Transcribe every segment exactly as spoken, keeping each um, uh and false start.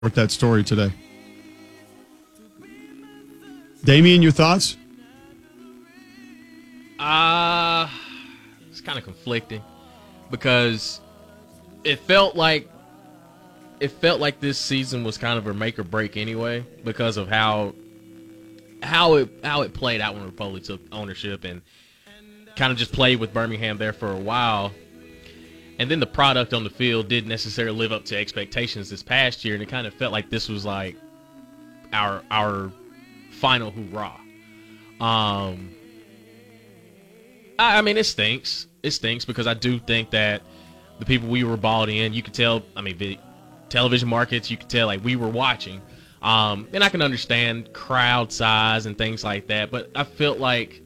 with that story today. Damien, your thoughts? Uh, it's kind of conflicting because it felt like it felt like this season was kind of a make or break anyway because of how how it how it played out when Republic took ownership and kind of just played with Birmingham there for a while. And then the product on the field didn't necessarily live up to expectations this past year, and it kind of felt like this was like our our final hoorah. Um, I, I mean, it stinks. It stinks because I do think that the people we were bought in, you could tell. I mean, the television markets, you could tell like we were watching, um, and I can understand crowd size and things like that. But I felt like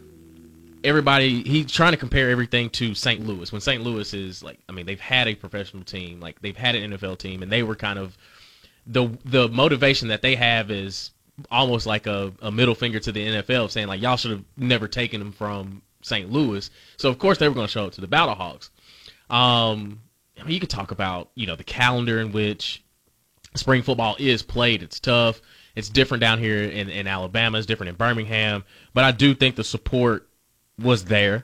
everybody, he's trying to compare everything to Saint Louis when Saint Louis is like, I mean, they've had a professional team, like they've had an N F L team, and they were kind of the the motivation that they have is almost like a, a middle finger to the N F L, saying like y'all should have never taken them from Saint Louis. So of course they were going to show up to the Battlehawks. Um, I mean, you could talk about you know the calendar in which spring football is played. It's tough. It's different down here in, in Alabama. It's different in Birmingham. But I do think the support was there.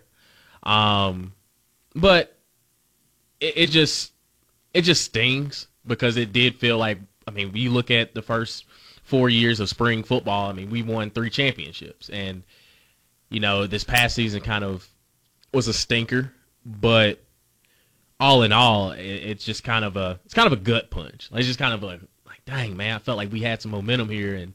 Um, but it, it just it just stings because it did feel like, I mean, we look at the first four years of spring football, I mean, we won three championships. And, you know, this past season kind of was a stinker. But all in all, it, it's just kind of a it's kind of a gut punch. Like, it's just kind of like, like, dang, man, I felt like we had some momentum here, and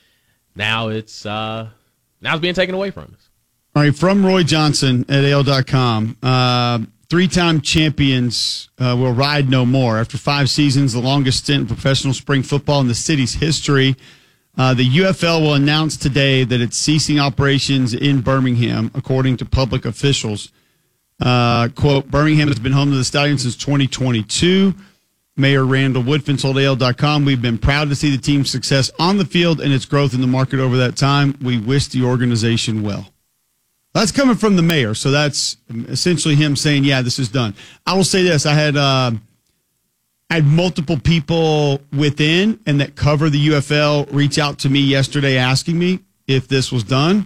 now it's uh, now it's being taken away from us. All right, from Roy Johnson at A L dot com. Uh, three-time champions uh, will ride no more. After five seasons, the longest stint in professional spring football in the city's history, uh, the U F L will announce today that it's ceasing operations in Birmingham, according to public officials. Uh, quote, Birmingham has been home to the Stallions since twenty twenty-two. Mayor Randall Woodfin told A L dot com, we've been proud to see the team's success on the field and its growth in the market over that time. We wish the organization well. That's coming from the mayor, so that's essentially him saying, yeah, this is done. I will say this. I had uh, I had multiple people within and that cover the U F L reach out to me yesterday asking me if this was done.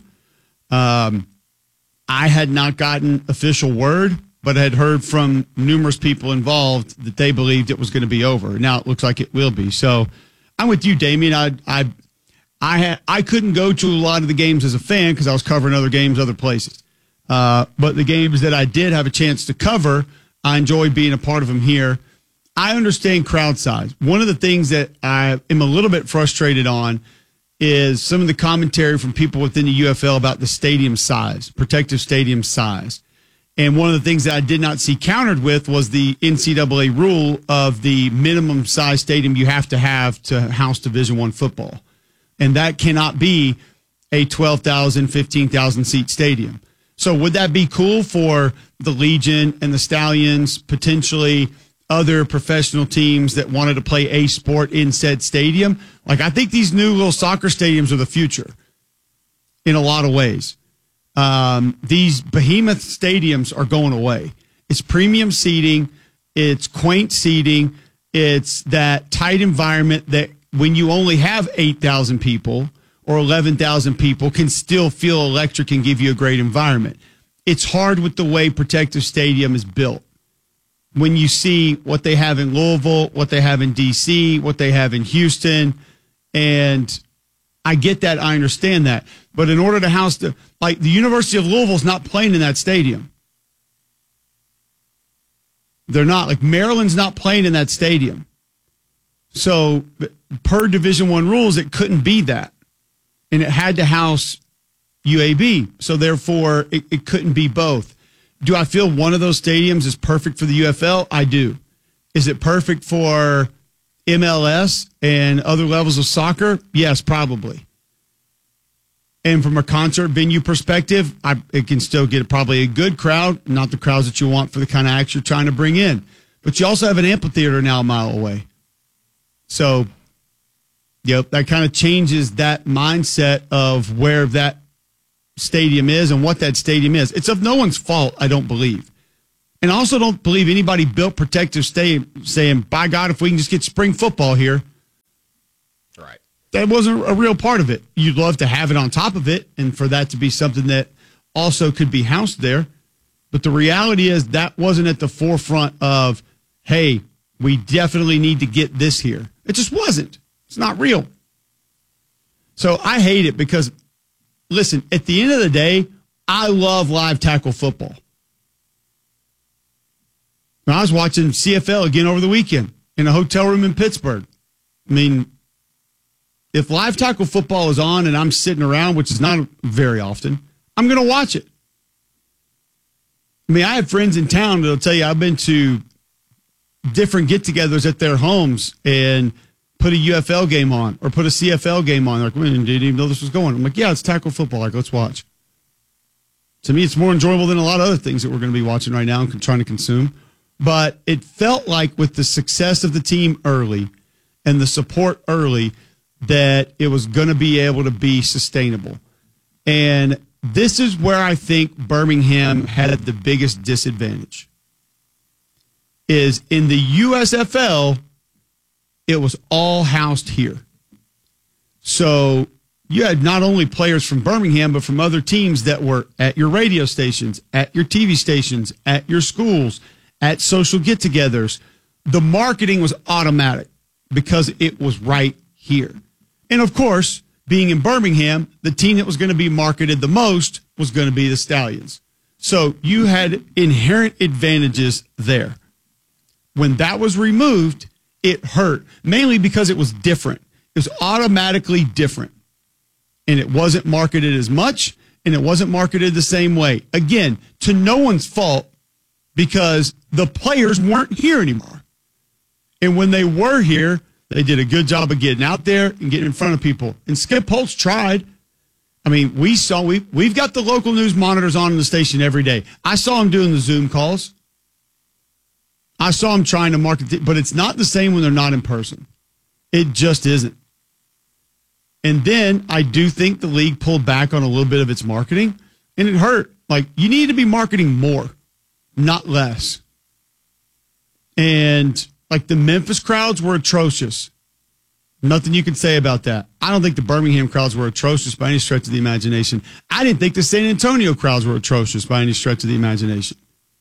Um, I had not gotten official word, but I had heard from numerous people involved that they believed it was going to be over. Now it looks like it will be. So I'm with you, Damien. I I I had I couldn't go to a lot of the games as a fan because I was covering other games other places. Uh, but the games that I did have a chance to cover, I enjoyed being a part of them here. I understand crowd size. One of the things that I am a little bit frustrated on is some of the commentary from people within the U F L about the stadium size, protective stadium size. And one of the things that I did not see countered with was the N C double A rule of the minimum size stadium you have to have to house Division I football. And that cannot be a twelve thousand, fifteen thousand seat stadium. So would that be cool for the Legion and the Stallions, potentially other professional teams that wanted to play a sport in said stadium? Like, I think these new little soccer stadiums are the future in a lot of ways. Um, these behemoth stadiums are going away. It's premium seating. It's quaint seating. It's that tight environment that when you only have eight thousand people or eleven thousand people can still feel electric and give you a great environment. It's hard with the way Protective Stadium is built. When you see what they have in Louisville, what they have in D C, what they have in Houston, and I get that, I understand that. But in order to house the, like the University of Louisville's not playing in that stadium. They're not. Like Maryland's not playing in that stadium. So per Division I rules, it couldn't be that. And it had to house U A B. So therefore, it, it couldn't be both. Do I feel one of those stadiums is perfect for the U F L? I do. Is it perfect for M L S and other levels of soccer? Yes, probably. And from a concert venue perspective, I, it can still get probably a good crowd, not the crowds that you want for the kind of acts you're trying to bring in. But you also have an amphitheater now a mile away. So, yep, that kind of changes that mindset of where that stadium is and what that stadium is. It's of no one's fault, I don't believe. And I also don't believe anybody built Protective Stadium saying, by God, if we can just get spring football here, that wasn't a real part of it. You'd love to have it on top of it and for that to be something that also could be housed there. But the reality is that wasn't at the forefront of, hey, we definitely need to get this here. It just wasn't. It's not real. So I hate it because, listen, at the end of the day, I love live tackle football. I was watching C F L again over the weekend in a hotel room in Pittsburgh. I mean, if live tackle football is on and I'm sitting around, which is not very often, I'm going to watch it. I mean, I have friends in town that'll tell you I've been to different get-togethers at their homes and put a U F L game on or put a C F L game on. They're like, well, didn't even know this was going. I'm like, yeah, it's tackle football. Like, let's watch. To me, it's more enjoyable than a lot of other things that we're going to be watching right now and trying to consume. But it felt like with the success of the team early and the support early that it was going to be able to be sustainable. And this is where I think Birmingham had the biggest disadvantage. Is in the U S F L, it was all housed here. So you had not only players from Birmingham, but from other teams that were at your radio stations, at your T V stations, at your schools, at social get-togethers. The marketing was automatic because it was right here. And, of course, being in Birmingham, the team that was going to be marketed the most was going to be the Stallions. So you had inherent advantages there. When that was removed, it hurt, mainly because it was different. It was automatically different. And it wasn't marketed as much, and it wasn't marketed the same way. Again, to no one's fault, because the players weren't here anymore. And when they were here, they did a good job of getting out there and getting in front of people. And Skip Holtz tried. I mean, we saw, we, we've got the local news monitors on in the station every day. I saw him doing the Zoom calls. I saw him trying to market, but it's not the same when they're not in person. It just isn't. And then I do think the league pulled back on a little bit of its marketing, and it hurt. Like, you need to be marketing more, not less. And, like, the Memphis crowds were atrocious. Nothing you can say about that. I don't think the Birmingham crowds were atrocious by any stretch of the imagination. I didn't think the San Antonio crowds were atrocious by any stretch of the imagination.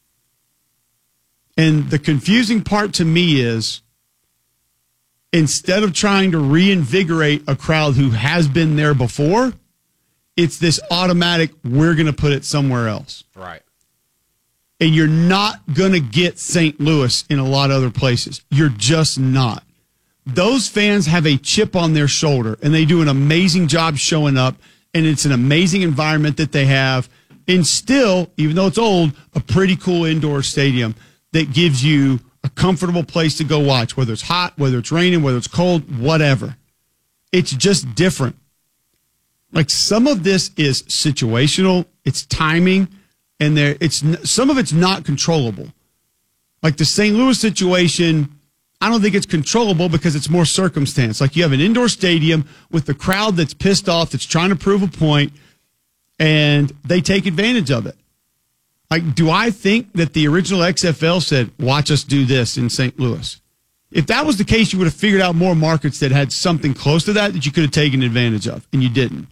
And the confusing part to me is, instead of trying to reinvigorate a crowd who has been there before, it's this automatic, we're going to put it somewhere else. Right. And you're not going to get Saint Louis in a lot of other places. You're just not. Those fans have a chip on their shoulder, and they do an amazing job showing up, and it's an amazing environment that they have. And still, even though it's old, a pretty cool indoor stadium that gives you a comfortable place to go watch, whether it's hot, whether it's raining, whether it's cold, whatever. It's just different. Like, some of this is situational, it's timing, and there it's some of it's not controllable. Like the Saint Louis situation, I don't think it's controllable because it's more circumstance. Like, you have an indoor stadium with the crowd that's pissed off, that's trying to prove a point, and they take advantage of it. Like, do I think that the original X F L said, watch us do this in Saint Louis? If that was the case, you would have figured out more markets that had something close to that that you could have taken advantage of, and you didn't.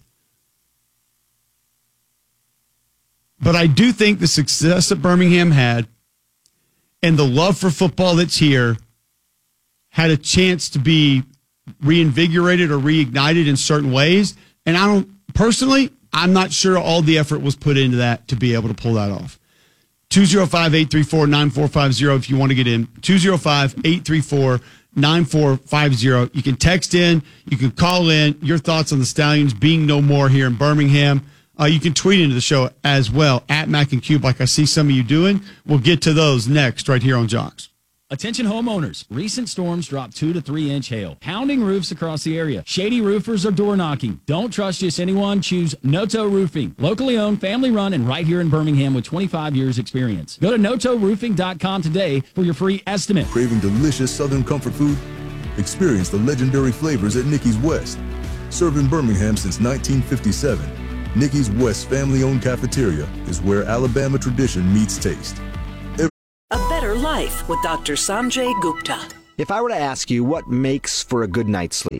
But I do think the success that Birmingham had and the love for football that's here had a chance to be reinvigorated or reignited in certain ways. And I don't, personally, I'm not sure all the effort was put into that to be able to pull that off. two oh five, eight three four, nine four five oh if you want to get in. two oh five, eight three four, nine four five oh. You can text in. You can call in your thoughts on the Stallions being no more here in Birmingham. Uh, you can tweet into the show as well, at Mac and Cube, like I see some of you doing. We'll get to those next right here on Jocks. Attention homeowners. Recent storms dropped two to three inch hail, pounding roofs across the area. Shady roofers are door knocking. Don't trust just anyone. Choose Noto Roofing. Locally owned, family run, and right here in Birmingham with twenty-five years experience. Go to noto roofing dot com today for your free estimate. Craving delicious Southern comfort food? Experience the legendary flavors at Nicky's West. Served in Birmingham since nineteen fifty-seven, Nicky's West family-owned cafeteria is where Alabama tradition meets taste. A better life with Doctor Sanjay Gupta. If I were to ask you what makes for a good night's sleep,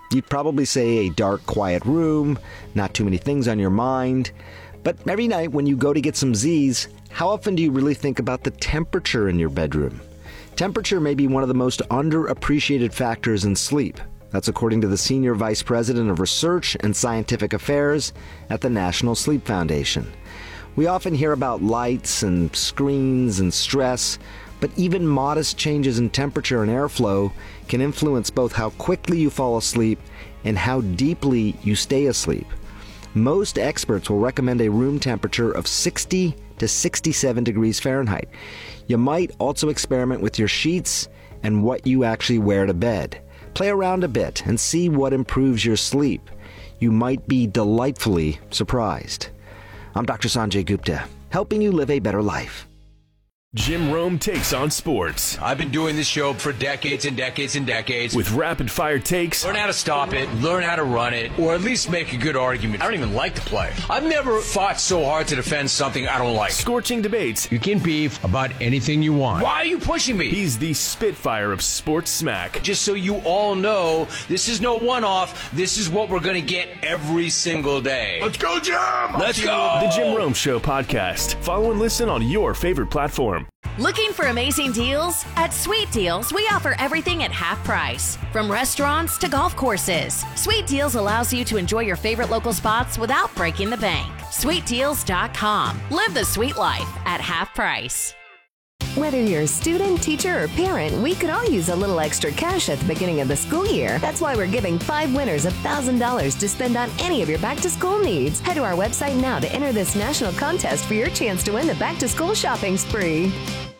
You'd probably say a dark, quiet room, not too many things on your mind. But every night when you go to get some Z's, how often do you really think about the temperature in your bedroom? Temperature may be one of the most underappreciated factors in sleep. That's according to the Senior Vice President of Research and Scientific Affairs at the National Sleep Foundation. We often hear about lights and screens and stress, but even modest changes in temperature and airflow can influence both how quickly you fall asleep and how deeply you stay asleep. Most experts will recommend a room temperature of sixty to sixty-seven degrees Fahrenheit. You might also experiment with your sheets and what you actually wear to bed. Play around a bit and see what improves your sleep. You might be delightfully surprised. I'm Doctor Sanjay Gupta, helping you live a better life. Jim Rome takes on sports. I've been doing this show for decades and decades and decades. With rapid-fire takes. Learn how to stop it, learn how to run it, or at least make a good argument. I don't even like to play. I've never fought so hard to defend something I don't like. Scorching debates. You can beef about anything you want. Why are you pushing me? He's the Spitfire of sports smack. Just so you all know, this is no one-off. This is what we're going to get every single day. Let's go, Jim! Let's go! The Jim Rome Show podcast. Follow and listen on your favorite platform. Looking for amazing deals? At Sweet Deals, we offer everything at half price. From restaurants to golf courses, Sweet Deals allows you to enjoy your favorite local spots without breaking the bank. sweet deals dot com. Live the sweet life at half price. Whether you're a student, teacher, or parent, we could all use a little extra cash at the beginning of the school year. That's why we're giving five winners one thousand dollars to spend on any of your back-to-school needs. Head to our website now to enter this national contest for your chance to win the back-to-school shopping spree.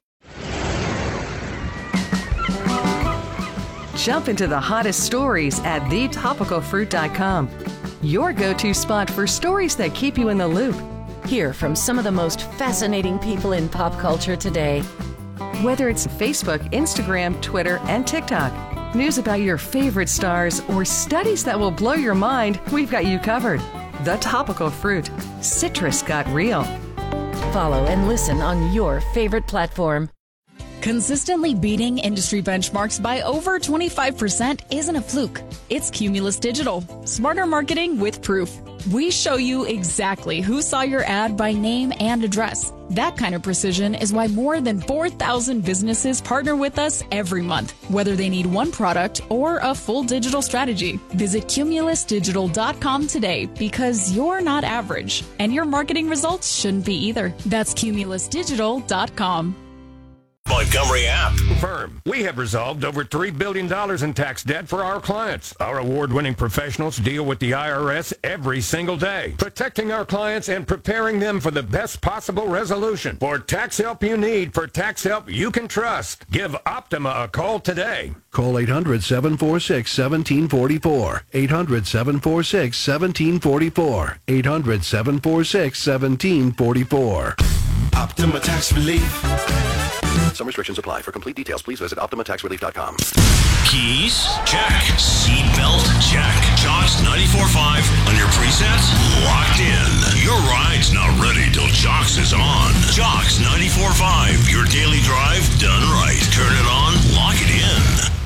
Jump into the hottest stories at the topical fruit dot com. Your go-to spot for stories that keep you in the loop. Hear from some of the most fascinating people in pop culture today. Whether it's Facebook, Instagram, Twitter, and TikTok, news about your favorite stars, or studies that will blow your mind, we've got you covered. The Topical Fruit. Citrus got real. Follow and listen on your favorite platform. Consistently beating industry benchmarks by over twenty-five percent isn't a fluke. It's Cumulus Digital. Smarter marketing with proof. We show you exactly who saw your ad by name and address. That kind of precision is why more than four thousand businesses partner with us every month, whether they need one product or a full digital strategy. Visit cumulus digital dot com today because you're not average, and your marketing results shouldn't be either. That's cumulus digital dot com. Montgomery app. Firm. We have resolved over three billion dollars in tax debt for our clients. Our award-winning professionals deal with the I R S every single day, protecting our clients and preparing them for the best possible resolution. For tax help you need, for tax help you can trust, give Optima a call today. Call eight hundred, seven four six, one seven four four. eight hundred, seven four six, one seven four four. eight hundred, seven four six, one seven four four. Optima Tax Relief. Some restrictions apply. For complete details, please visit optima tax relief dot com. Keys? Check. Seatbelt? Check. Jocks ninety-four point five on your presets? Locked in. Your ride's not ready till Jocks is on. Jocks ninety-four point five. Your daily drive done right. Turn it on. Lock it in.